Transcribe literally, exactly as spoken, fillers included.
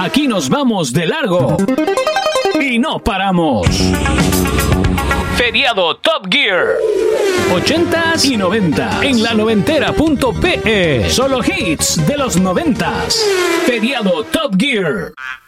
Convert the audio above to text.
Aquí nos vamos de largo y no paramos. Feriado Top Gear. ochentas y noventa en la noventera punto pe. Solo hits de los noventas. Feriado Top Gear.